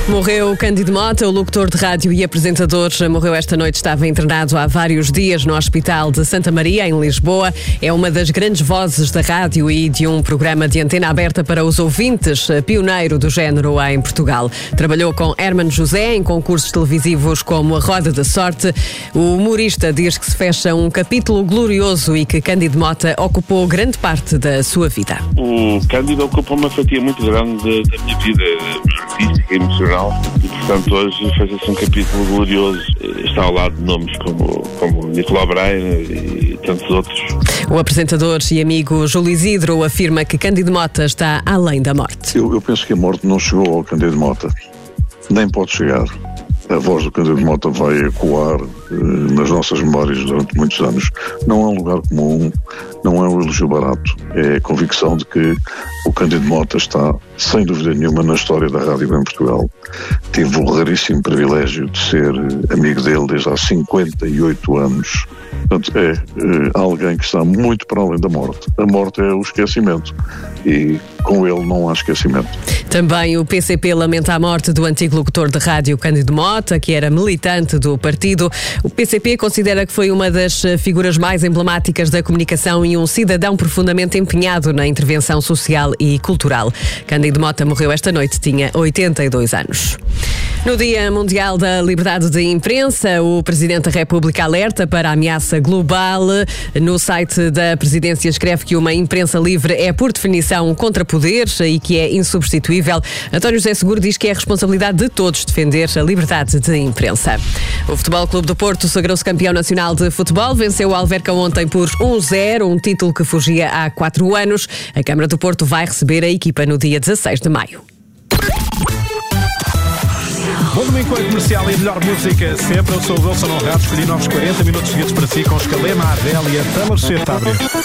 Morreu Cândido Mota, o locutor de rádio e apresentador. Morreu esta noite, estava internado há vários dias no Hospital de Santa Maria, em Lisboa. É uma das grandes vozes da rádio e de um programa de antena aberta para os ouvintes, pioneiro do género em Portugal. Trabalhou com Hermano José em concursos televisivos como A Roda da Sorte. O humorista diz que se fecha um capítulo glorioso e que Cândido Mota ocupou grande parte da sua vida. O Cândido ocupou uma fatia muito grande da minha vida artística e emocional e, portanto, hoje fez-se um capítulo glorioso. Está ao lado de nomes como Nicolau Breiner e tantos outros. O apresentador e amigo Júlio Isidro afirma que Cândido Mota está além da morte. Eu penso que a morte não chegou ao Cândido Mota, nem pode chegar. A voz do Cândido Mota vai ecoar nas nossas memórias durante muitos anos. Não é um lugar comum, não é um elogio barato. É a convicção de que o Cândido Mota está, sem dúvida nenhuma, na história da rádio em Portugal. Tive o raríssimo privilégio de ser amigo dele desde há 58 anos. Portanto, é alguém que está muito para além da morte. A morte é o esquecimento e com ele não há esquecimento. Também o PCP lamenta a morte do antigo locutor de rádio Cândido Mota, que era militante do partido. O PCP considera que foi uma das figuras mais emblemáticas da comunicação e um cidadão profundamente empenhado na intervenção social e cultural. Cândido Mota morreu esta noite, tinha 82 anos. No Dia Mundial da Liberdade de Imprensa, o Presidente da República alerta para a ameaça global. No site da Presidência escreve que uma imprensa livre é, por definição, um contrapoder e que é insubstituível. António José Seguro diz que é responsabilidade de todos defender a liberdade de imprensa. O Futebol Clube do Porto sagrou-se campeão nacional de futebol, venceu o Alverca ontem por 1-0, um título que fugia há 4 anos. A Câmara do Porto vai receber a equipa no dia 16 de maio. Bom domingo com a Comercial e a melhor música sempre. Eu sou o Wilson Honrado, escolhi novos 40 minutos seguidos para si com Escalema, Adele e a Taylor Swift.